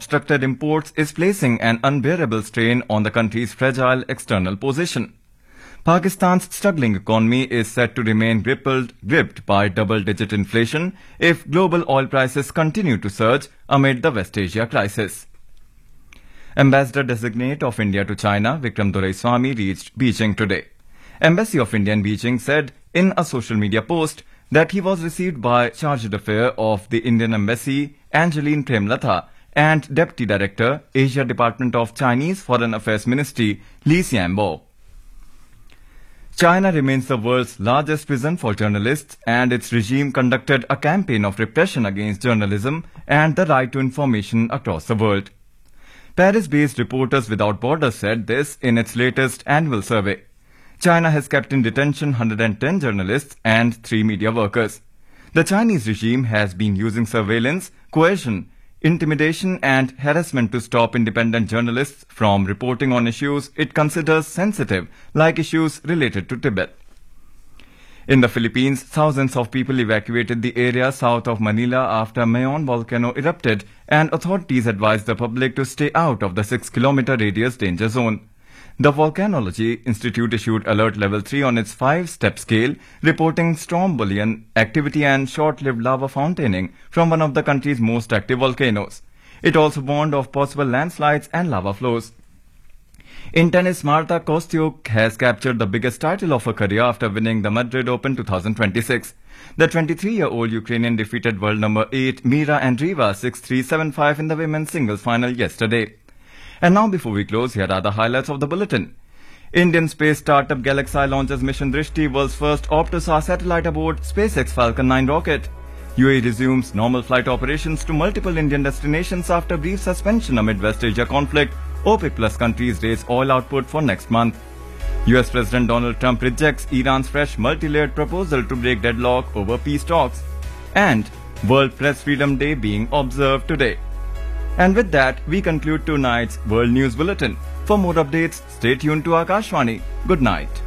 obstructed imports is placing an unbearable strain on the country's fragile external position. Pakistan's struggling economy is set to remain gripped by double-digit inflation if global oil prices continue to surge amid the West Asia crisis. Ambassador-designate of India to China, Vikram Doraiswamy, reached Beijing today. Embassy of India in Beijing said in a social media post that he was received by Chargé d'Affaires of the Indian Embassy, Angeline Premlatha, and Deputy Director, Asia Department of Chinese Foreign Affairs Ministry, Li Xianbo. China remains the world's largest prison for journalists, and its regime conducted a campaign of repression against journalism and the right to information across the world. Paris-based Reporters Without Borders said this in its latest annual survey. China has kept in detention 110 journalists and 3 media workers. The Chinese regime has been using surveillance, coercion, intimidation and harassment to stop independent journalists from reporting on issues it considers sensitive, like issues related to Tibet. In the Philippines, thousands of people evacuated the area south of Manila after Mayon volcano erupted, and authorities advised the public to stay out of the 6-kilometer radius danger zone. The Volcanology Institute issued Alert Level 3 on its 5-step scale, reporting strombolian activity and short-lived lava fountain from one of the country's most active volcanoes. It also warned of possible landslides and lava flows. In tennis, Marta Kostyuk has captured the biggest title of her career after winning the Madrid Open 2026. The 23-year-old Ukrainian defeated world number 8 Mira Andreeva 6-3, 7-5 in the women's singles final yesterday. And now, before we close, here are the highlights of the bulletin. Indian space startup Galaxy launches mission Drishti, world's first Optosat satellite aboard SpaceX Falcon 9 rocket. UAE resumes normal flight operations to multiple Indian destinations after brief suspension amid West Asia conflict. OPEC Plus countries raise oil output for next month. US President Donald Trump rejects Iran's fresh multi-layered proposal to break deadlock over peace talks. And World Press Freedom Day being observed today. And with that, we conclude tonight's World News Bulletin. For more updates, stay tuned to Akashvani. Good night.